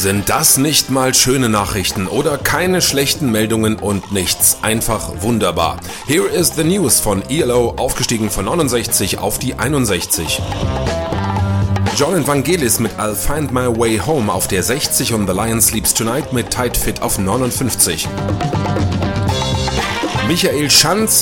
Sind das nicht mal schöne Nachrichten oder keine schlechten Meldungen und nichts? Einfach wunderbar. Here is the news von ELO, aufgestiegen von 69 auf die 61. John Vangelis mit I'll Find My Way Home auf der 60 und The Lion Sleeps Tonight mit Tight Fit auf 59. Michael Schanz